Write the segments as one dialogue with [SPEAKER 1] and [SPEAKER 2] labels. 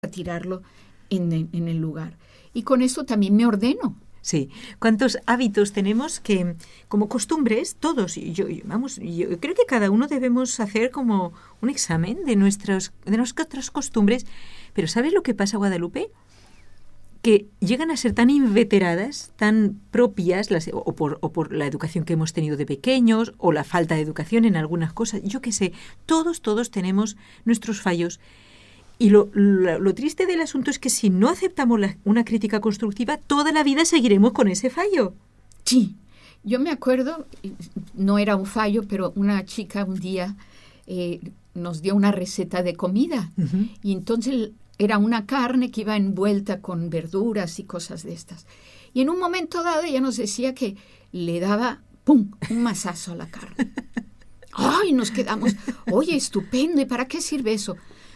[SPEAKER 1] tirarlo en el lugar. Y con eso también me ordeno.
[SPEAKER 2] Sí. ¿Cuántos hábitos tenemos que, como costumbres, todos, yo creo que cada uno debemos hacer como un examen de nuestras costumbres, pero ¿sabes lo que pasa, Guadalupe? Que llegan a ser tan inveteradas, tan propias, o por la educación que hemos tenido de pequeños, o la falta de educación en algunas cosas, yo qué sé, todos tenemos nuestros fallos. Y lo triste del asunto es que si no aceptamos una crítica constructiva, toda la vida seguiremos con ese fallo.
[SPEAKER 1] Sí, yo me acuerdo, no era un fallo, pero una chica un día nos dio una receta de comida. Uh-huh. Y entonces era una carne que iba envuelta con verduras y cosas de estas. Y en un momento dado ella nos decía que le daba, ¡pum!, un mazazo a la carne. ¡Ay! Nos quedamos, oye, estupendo, ¿y para qué sirve eso?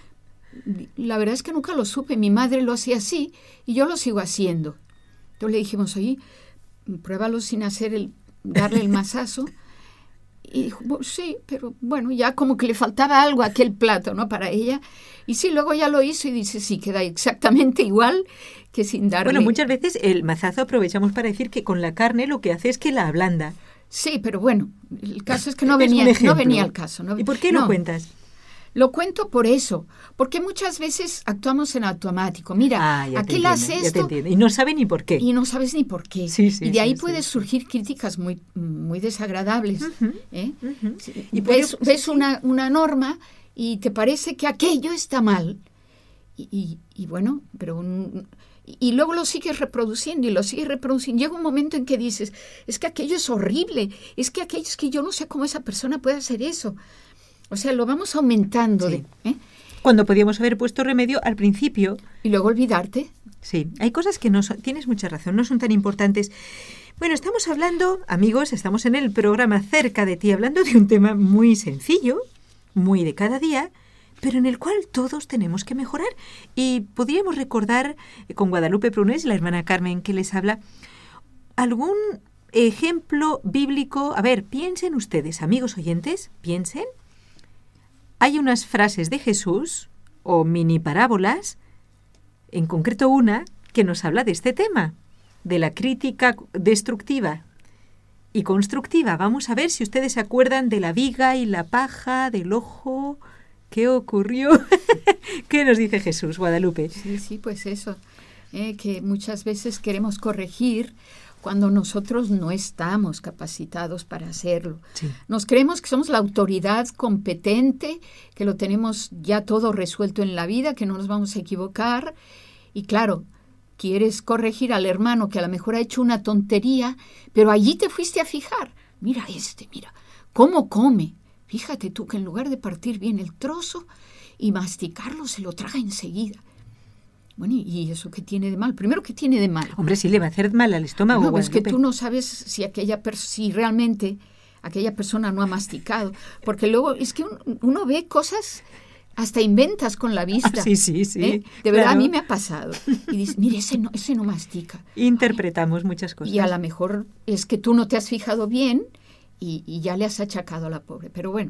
[SPEAKER 1] La verdad es que nunca lo supe. Mi madre lo hacía así y yo lo sigo haciendo. Entonces le dijimos, oye, pruébalo sin darle el mazazo. Y dijo, sí, pero bueno, ya como que le faltaba algo a aquel plato, ¿no? Para ella. Y sí, luego ya lo hizo y dice, sí, queda exactamente igual que sin darle.
[SPEAKER 2] Bueno, muchas veces el mazazo aprovechamos para decir que con la carne lo que hace es que la ablanda.
[SPEAKER 1] Sí, pero bueno, el caso es que no venía al caso. ¿No?
[SPEAKER 2] ¿Y por qué lo cuentas?
[SPEAKER 1] Lo cuento por eso, porque muchas veces actuamos en automático. Mira, aquel hace esto
[SPEAKER 2] y no sabe ni por qué.
[SPEAKER 1] Y no sabes ni por qué.
[SPEAKER 2] Sí,
[SPEAKER 1] y de ahí pueden surgir críticas muy, muy desagradables.
[SPEAKER 2] Uh-huh,
[SPEAKER 1] uh-huh. Y ves una norma y te parece que aquello está mal. Y bueno, pero y luego lo sigues reproduciendo y lo sigues reproduciendo. Llega un momento en que dices, es que aquello es horrible, es que yo no sé cómo esa persona puede hacer eso. O sea, lo vamos aumentando.
[SPEAKER 2] Sí. Cuando podíamos haber puesto remedio al principio.
[SPEAKER 1] Y luego olvidarte.
[SPEAKER 2] Sí, hay cosas que tienes mucha razón, no son tan importantes. Bueno, estamos hablando, amigos, estamos en el programa Cerca de Ti, hablando de un tema muy sencillo, muy de cada día, pero en el cual todos tenemos que mejorar. Y podríamos recordar con Guadalupe Prunés, la hermana Carmen que les habla, algún ejemplo bíblico. A ver, piensen ustedes, amigos oyentes, piensen. Hay unas frases de Jesús, o mini parábolas, en concreto una, que nos habla de este tema, de la crítica destructiva y constructiva. Vamos a ver si ustedes se acuerdan de la viga y la paja, del ojo. ¿Qué ocurrió? ¿Qué nos dice Jesús, Guadalupe?
[SPEAKER 1] Sí, pues eso, que muchas veces queremos corregir cuando nosotros no estamos capacitados para hacerlo.
[SPEAKER 2] Sí.
[SPEAKER 1] Nos creemos que somos la autoridad competente, que lo tenemos ya todo resuelto en la vida, que no nos vamos a equivocar. Y claro, quieres corregir al hermano que a lo mejor ha hecho una tontería, pero allí te fuiste a fijar. Mira, cómo come. Fíjate tú que en lugar de partir bien el trozo y masticarlo, se lo traga enseguida. Bueno, ¿y eso qué tiene de mal? Primero, ¿qué tiene de mal?
[SPEAKER 2] Hombre, sí le va a hacer mal al estómago.
[SPEAKER 1] No, es que tú no sabes si realmente aquella persona no ha masticado. Porque luego es que uno ve cosas, hasta inventas con la vista.
[SPEAKER 2] Sí.
[SPEAKER 1] De verdad, a mí me ha pasado. Y dices, mire, ese no mastica.
[SPEAKER 2] Interpretamos muchas cosas.
[SPEAKER 1] Y a lo mejor es que tú no te has fijado bien y ya le has achacado a la pobre. Pero bueno,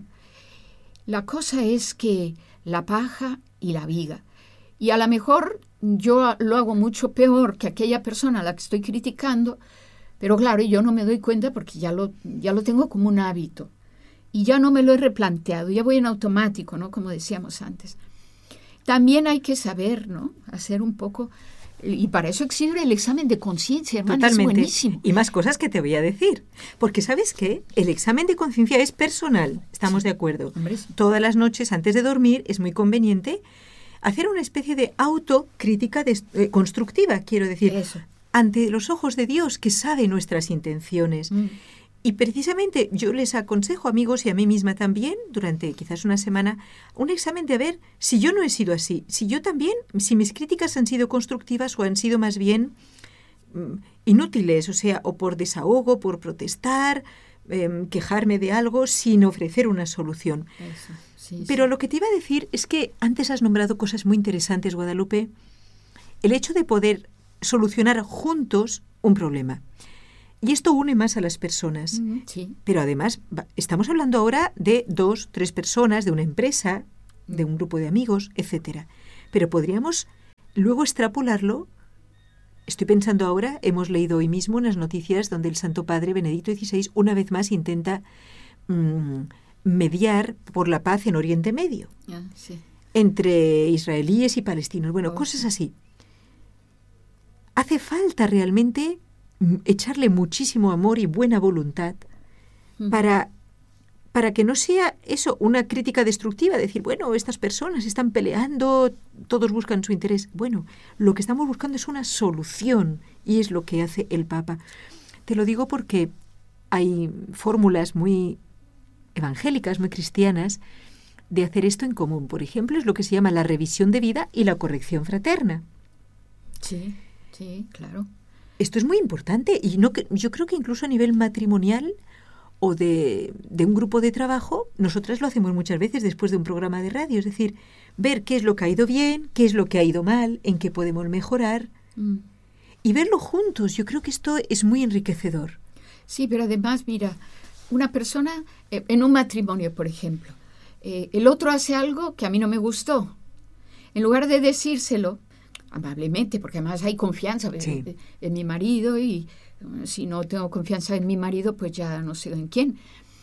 [SPEAKER 1] la cosa es que la paja y la viga. Y a lo mejor yo lo hago mucho peor que aquella persona a la que estoy criticando, pero claro, yo no me doy cuenta porque ya lo tengo como un hábito. Y ya no me lo he replanteado, ya voy en automático, ¿no? Como decíamos antes. También hay que saber, ¿no? Hacer un poco, y para eso existe el examen de conciencia, hermana.
[SPEAKER 2] Totalmente.
[SPEAKER 1] Es buenísimo.
[SPEAKER 2] Y más cosas que te voy a decir. Porque, ¿sabes qué? El examen de conciencia es personal, estamos de acuerdo.
[SPEAKER 1] Hombre, sí.
[SPEAKER 2] Todas las noches antes de dormir es muy conveniente hacer una especie de autocrítica constructiva, quiero decir,
[SPEAKER 1] eso,
[SPEAKER 2] ante los ojos de Dios, que sabe nuestras intenciones. Y precisamente yo les aconsejo, amigos, y a mí misma también, durante quizás una semana, un examen de ver si yo no he sido así, si yo también, si mis críticas han sido constructivas o han sido más bien inútiles, o sea, o por desahogo, por protestar, quejarme de algo sin ofrecer una solución.
[SPEAKER 1] Eso. Sí,
[SPEAKER 2] Pero lo que te iba a decir es que antes has nombrado cosas muy interesantes, Guadalupe. El hecho de poder solucionar juntos un problema. Y esto une más a las personas.
[SPEAKER 1] Sí.
[SPEAKER 2] Pero además, estamos hablando ahora de 2, 3 personas, de una empresa, de un grupo de amigos, etcétera. Pero podríamos luego extrapolarlo. Estoy pensando ahora, hemos leído hoy mismo unas noticias donde el Santo Padre Benedicto XVI una vez más intenta mediar por la paz en Oriente Medio,
[SPEAKER 1] sí,
[SPEAKER 2] entre israelíes y palestinos. Bueno, cosas así. Hace falta realmente echarle muchísimo amor y buena voluntad para que no sea eso, una crítica destructiva, decir, bueno, estas personas están peleando, todos buscan su interés. Bueno, lo que estamos buscando es una solución y es lo que hace el Papa. Te lo digo porque hay fórmulas muy evangélicas, muy cristianas, de hacer esto en común. Por ejemplo, es lo que se llama la revisión de vida y la corrección fraterna.
[SPEAKER 1] Sí, sí, claro.
[SPEAKER 2] Esto es muy importante y yo creo que incluso a nivel matrimonial o de un grupo de trabajo, nosotras lo hacemos muchas veces después de un programa de radio, es decir, ver qué es lo que ha ido bien, qué es lo que ha ido mal, en qué podemos mejorar y verlo juntos. Yo creo que esto es muy enriquecedor.
[SPEAKER 1] Sí, pero además, mira, una persona en un matrimonio, por ejemplo, el otro hace algo que a mí no me gustó. En lugar de decírselo amablemente, porque además hay confianza en mi marido y si no tengo confianza en mi marido, pues ya no sé en quién.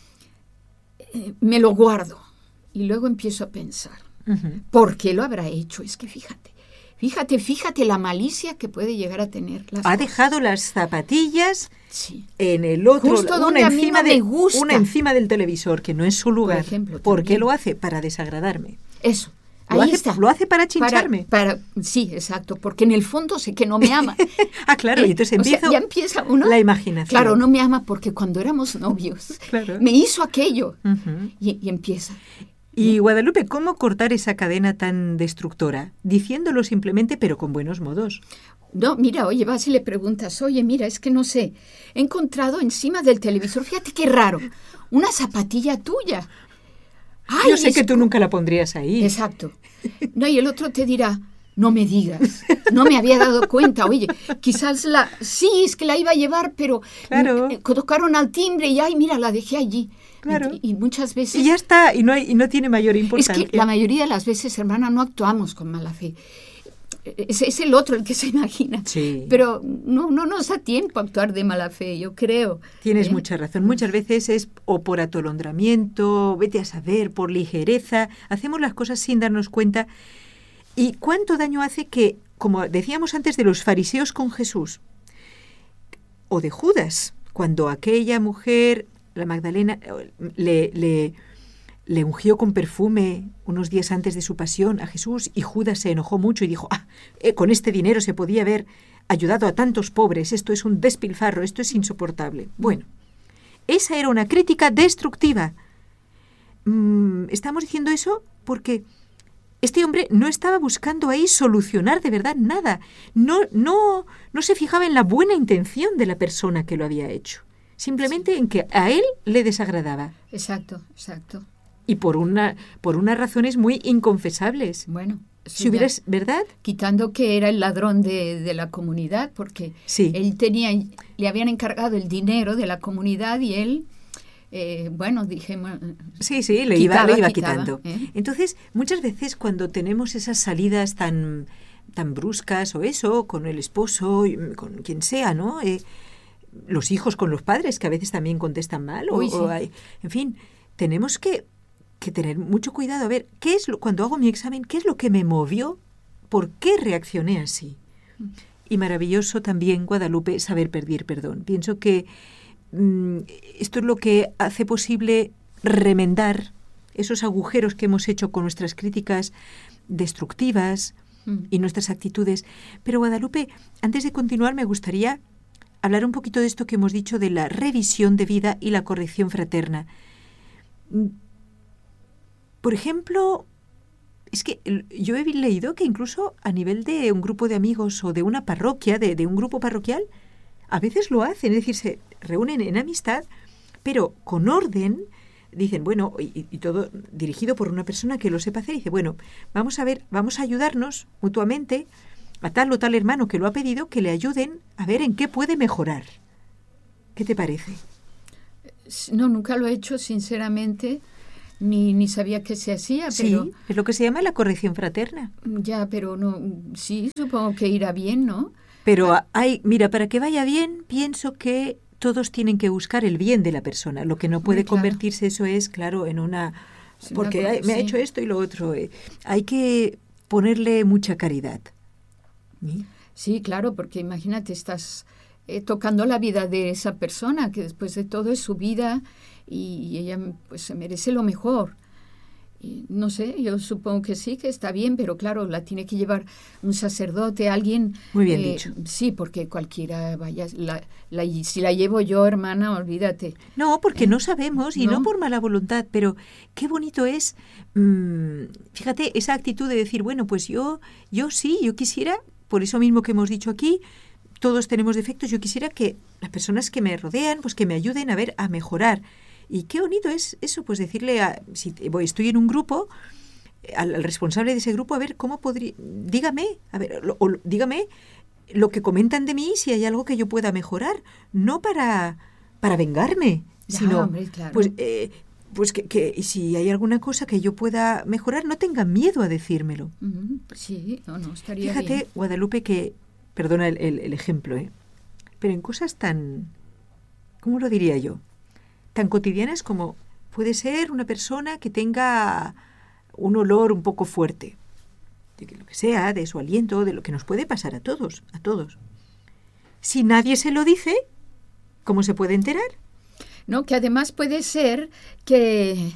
[SPEAKER 1] Me lo guardo y luego empiezo a pensar, ¿por qué lo habrá hecho? Es que fíjate la malicia que puede llegar a tener.
[SPEAKER 2] Ha dejado las zapatillas en el otro,
[SPEAKER 1] justo una
[SPEAKER 2] encima del televisor, que no es su lugar.
[SPEAKER 1] Por ejemplo,
[SPEAKER 2] ¿por qué lo hace? Para desagradarme.
[SPEAKER 1] Eso.
[SPEAKER 2] Lo hace para chincharme.
[SPEAKER 1] Sí, exacto, porque en el fondo sé que no me ama.
[SPEAKER 2] Claro, y entonces
[SPEAKER 1] ya empieza uno,
[SPEAKER 2] la imaginación.
[SPEAKER 1] Claro, no me ama porque cuando éramos novios me hizo aquello y empieza.
[SPEAKER 2] Y Guadalupe, ¿cómo cortar esa cadena tan destructora? Diciéndolo simplemente, pero con buenos modos.
[SPEAKER 1] No, mira, oye, vas y le preguntas, oye, mira, es que no sé, he encontrado encima del televisor, fíjate qué raro, una zapatilla tuya.
[SPEAKER 2] Ay, yo sé que tú nunca la pondrías ahí.
[SPEAKER 1] Exacto. No, y el otro te dirá, no me digas, no me había dado cuenta. Oye, quizás sí, es que la iba a llevar, pero tocaron al timbre y, ay, mira, la dejé allí.
[SPEAKER 2] Claro.
[SPEAKER 1] Y muchas veces...
[SPEAKER 2] Y ya está, y no tiene mayor importancia.
[SPEAKER 1] Es que la mayoría de las veces, hermana, no actuamos con mala fe. Es el otro el que se imagina.
[SPEAKER 2] Sí.
[SPEAKER 1] Pero no nos da tiempo a actuar de mala fe, yo creo.
[SPEAKER 2] Tienes mucha razón. Muchas veces es o por atolondramiento, vete a saber, por ligereza. Hacemos las cosas sin darnos cuenta. ¿Y cuánto daño hace que, como decíamos antes de los fariseos con Jesús, o de Judas, cuando aquella mujer, la Magdalena, le ungió con perfume unos días antes de su pasión a Jesús y Judas se enojó mucho y dijo, con este dinero se podía haber ayudado a tantos pobres, esto es un despilfarro, esto es insoportable. Bueno, esa era una crítica destructiva. Estamos diciendo eso porque este hombre no estaba buscando ahí solucionar de verdad nada. No se fijaba en la buena intención de la persona que lo había hecho. Simplemente en que a él le desagradaba.
[SPEAKER 1] Exacto.
[SPEAKER 2] Y por unas razones muy inconfesables.
[SPEAKER 1] Bueno,
[SPEAKER 2] si hubieras, ¿verdad?
[SPEAKER 1] Quitando que era el ladrón de la comunidad, porque él le habían encargado el dinero de la comunidad y él, dijimos...
[SPEAKER 2] Sí, le iba quitando. Entonces, muchas veces cuando tenemos esas salidas tan bruscas o eso, con el esposo, con quien sea, ¿no? Los hijos con los padres, que a veces también contestan mal. En fin, tenemos que tener mucho cuidado. A ver, cuando hago mi examen, ¿qué es lo que me movió? ¿Por qué reaccioné así? Y maravilloso también, Guadalupe, saber pedir perdón. Pienso que esto es lo que hace posible remendar esos agujeros que hemos hecho con nuestras críticas destructivas y nuestras actitudes. Pero, Guadalupe, antes de continuar, me gustaría hablar un poquito de esto que hemos dicho de la revisión de vida y la corrección fraterna. Por ejemplo, es que yo he leído que incluso a nivel de un grupo de amigos o de una parroquia, de un grupo parroquial, a veces lo hacen, es decir, se reúnen en amistad, pero con orden, dicen, bueno, y todo dirigido por una persona que lo sepa hacer, y dice, bueno, vamos a ayudarnos mutuamente a tal o tal hermano que lo ha pedido, que le ayuden a ver en qué puede mejorar. ¿Qué te parece?
[SPEAKER 1] No, nunca lo he hecho, sinceramente. ni sabía que se hacía, pero...
[SPEAKER 2] Sí, es lo que se llama la corrección fraterna.
[SPEAKER 1] Ya, pero no, sí, supongo que irá bien, ¿no?
[SPEAKER 2] Pero mira, para que vaya bien, pienso que todos tienen que buscar el bien de la persona. Lo que no puede convertirse eso es, claro, en una... Porque me ha hecho esto y lo otro. Hay que ponerle mucha caridad. ¿Sí?
[SPEAKER 1] Sí, claro, porque imagínate, estás tocando la vida de esa persona, que después de todo es su vida y ella pues se merece lo mejor. Y, no sé, yo supongo que sí, que está bien, pero claro, la tiene que llevar un sacerdote, alguien...
[SPEAKER 2] Muy bien dicho.
[SPEAKER 1] Sí, porque cualquiera vaya... si la llevo yo, hermana, olvídate.
[SPEAKER 2] No, porque no sabemos, y no por mala voluntad, pero qué bonito es, fíjate, esa actitud de decir, bueno, pues yo quisiera, por eso mismo que hemos dicho aquí, todos tenemos defectos, yo quisiera que las personas que me rodean, pues que me ayuden a mejorar. Y qué bonito es eso, pues decirle, si estoy en un grupo, al responsable de ese grupo, a ver, ¿cómo podría? Dígame, dígame lo que comentan de mí, si hay algo que yo pueda mejorar, no para vengarme, sino,
[SPEAKER 1] hombre, claro.
[SPEAKER 2] pues que si hay alguna cosa que yo pueda mejorar, no tengan miedo a decírmelo.
[SPEAKER 1] Sí, no, estaría
[SPEAKER 2] Fíjate,
[SPEAKER 1] bien.
[SPEAKER 2] Guadalupe, que, perdona el ejemplo, pero en cosas tan, ¿cómo lo diría yo?, tan cotidianas como puede ser una persona que tenga un olor un poco fuerte, de lo que sea, de su aliento, de lo que nos puede pasar a todos. Si nadie se lo dice, ¿cómo se puede enterar?
[SPEAKER 1] No, que además puede ser que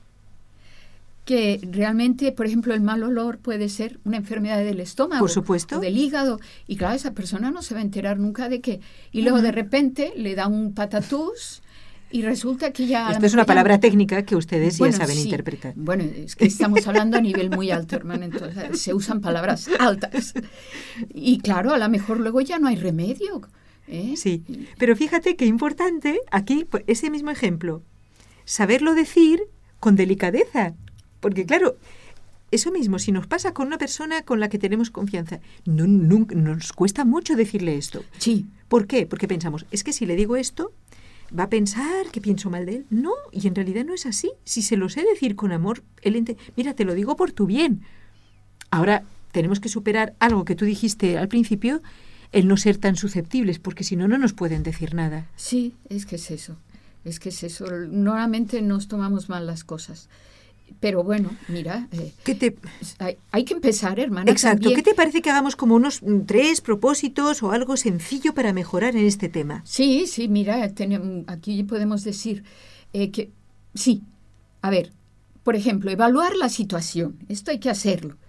[SPEAKER 1] realmente, por ejemplo, el mal olor puede ser una enfermedad del estómago.
[SPEAKER 2] Por supuesto.
[SPEAKER 1] O del hígado. Y claro, esa persona no se va a enterar nunca de qué. Y luego de repente le da un patatús y resulta que ya...
[SPEAKER 2] Esto es una palabra técnica que ustedes ya saben interpretar.
[SPEAKER 1] Bueno, es que estamos hablando a nivel muy alto, hermano, entonces se usan palabras altas. Y claro, a lo mejor luego ya no hay remedio.
[SPEAKER 2] Sí, pero fíjate qué importante aquí, ese mismo ejemplo, saberlo decir con delicadeza. Porque claro, eso mismo, si nos pasa con una persona con la que tenemos confianza, nos cuesta mucho decirle esto.
[SPEAKER 1] Sí.
[SPEAKER 2] ¿Por qué? Porque pensamos, es que si le digo esto, va a pensar que pienso mal de él. No, y en realidad no es así. Si se lo sé decir con amor, mira, te lo digo por tu bien. Ahora, tenemos que superar algo que tú dijiste al principio, el no ser tan susceptibles, porque si no, no nos pueden decir nada.
[SPEAKER 1] Sí, es que es eso. Normalmente nos tomamos mal las cosas. Pero bueno, mira, hay que empezar, hermana.
[SPEAKER 2] Exacto.
[SPEAKER 1] También.
[SPEAKER 2] ¿Qué te parece que hagamos como unos 3 propósitos o algo sencillo para mejorar en este tema?
[SPEAKER 1] Sí, mira, aquí podemos decir que sí. A ver, por ejemplo, evaluar la situación. Esto hay que hacerlo.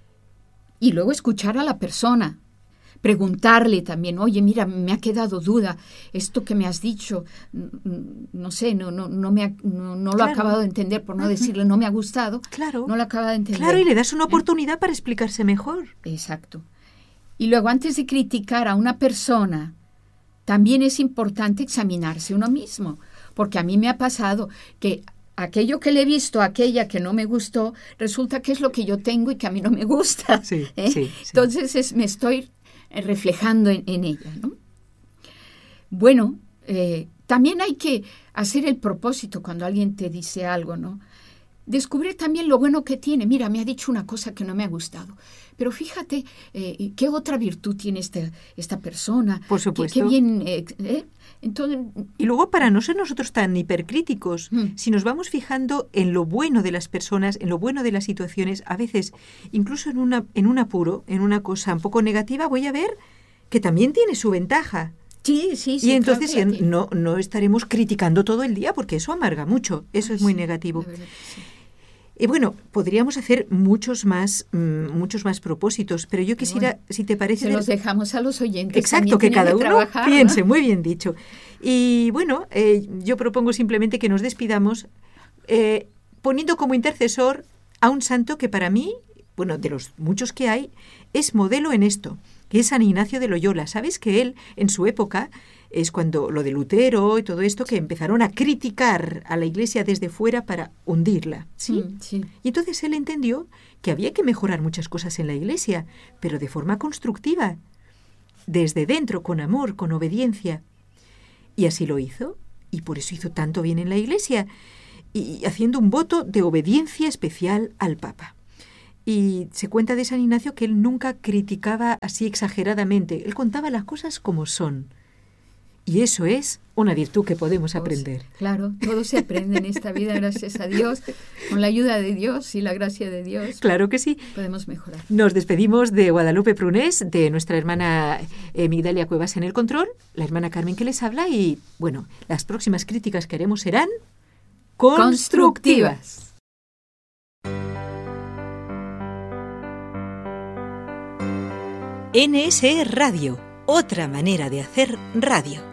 [SPEAKER 1] Y luego escuchar a la persona. Preguntarle también, oye, mira, me ha quedado duda, esto que me has dicho, no sé, no lo he acabado de entender, por no decirle no me ha gustado, no lo acaba de entender.
[SPEAKER 2] Claro, y le das una oportunidad para explicarse mejor.
[SPEAKER 1] Exacto. Y luego, antes de criticar a una persona, también es importante examinarse uno mismo, porque a mí me ha pasado que aquello que le he visto a aquella que no me gustó, resulta que es lo que yo tengo y que a mí no me gusta.
[SPEAKER 2] Sí.
[SPEAKER 1] Entonces me estoy reflejando en ella, ¿no? Bueno, también hay que hacer el propósito cuando alguien te dice algo, ¿no? Descubrir también lo bueno que tiene. Mira, me ha dicho una cosa que no me ha gustado, pero fíjate qué otra virtud tiene esta persona.
[SPEAKER 2] Por supuesto.
[SPEAKER 1] Qué bien... Entonces,
[SPEAKER 2] y luego, para no ser nosotros tan hipercríticos, si nos vamos fijando en lo bueno de las personas, en lo bueno de las situaciones, a veces, incluso en un apuro, en una cosa un poco negativa, voy a ver que también tiene su ventaja.
[SPEAKER 1] Sí.
[SPEAKER 2] Y entonces no estaremos criticando todo el día, porque eso amarga mucho, eso es muy negativo. Y bueno, podríamos hacer muchos más propósitos, pero yo quisiera, si te parece...
[SPEAKER 1] Se los dejamos a los oyentes.
[SPEAKER 2] Exacto, que cada uno
[SPEAKER 1] trabajar,
[SPEAKER 2] piense,
[SPEAKER 1] ¿no?
[SPEAKER 2] Muy bien dicho. Y bueno, yo propongo simplemente que nos despidamos poniendo como intercesor a un santo que para mí, bueno, de los muchos que hay, es modelo en esto, que es San Ignacio de Loyola. ¿Sabes que él, en su época... Es cuando lo de Lutero y todo esto, que empezaron a criticar a la Iglesia desde fuera para hundirla, ¿sí?
[SPEAKER 1] Sí.
[SPEAKER 2] Y entonces él entendió que había que mejorar muchas cosas en la Iglesia, pero de forma constructiva, desde dentro, con amor, con obediencia. Y así lo hizo, y por eso hizo tanto bien en la Iglesia. y haciendo un voto de obediencia especial al Papa. Y se cuenta de San Ignacio que él nunca criticaba así exageradamente, él contaba las cosas como son. Y eso es una virtud que podemos aprender.
[SPEAKER 1] Claro, todo se aprende en esta vida, gracias a Dios, con la ayuda de Dios y la gracia de Dios.
[SPEAKER 2] Claro que sí.
[SPEAKER 1] Podemos mejorar.
[SPEAKER 2] Nos despedimos de Guadalupe Prunés, de nuestra hermana Migdalia Cuevas en el control, la hermana Carmen que les habla y, bueno, las próximas críticas que haremos serán constructivas.
[SPEAKER 3] NSE Radio, otra manera de hacer radio.